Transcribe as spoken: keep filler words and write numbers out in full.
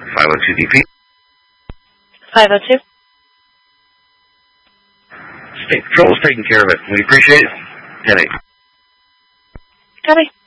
five oh two D P. five oh two. State Patrol is taking care of it. We appreciate it. ten eight. Copy.